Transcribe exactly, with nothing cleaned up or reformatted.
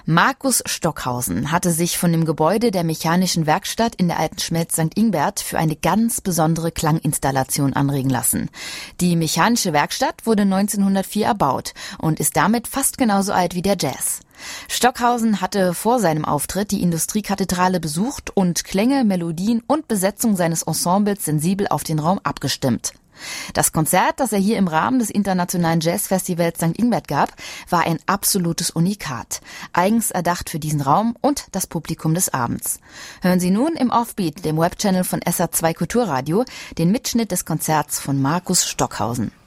Markus Stockhausen hatte sich von dem Gebäude der Mechanischen Werkstatt in der Alten Schmelz Sankt Ingbert für eine ganz besondere Klanginstallation anregen lassen. Die Mechanische Werkstatt wurde neunzehnhundertvier erbaut und ist damit fast genauso alt wie der Jazz. Stockhausen hatte vor seinem Auftritt die Industriekathedrale besucht und Klänge, Melodien und Besetzung seines Ensembles sensibel auf den Raum abgestimmt. Das Konzert, das er hier im Rahmen des Internationalen Jazzfestivals Sankt Ingbert gab, war ein absolutes Unikat. Eigens erdacht für diesen Raum und das Publikum des Abends. Hören Sie nun im Offbeat, dem Webchannel von S R zwei Kulturradio, den Mitschnitt des Konzerts von Markus Stockhausen.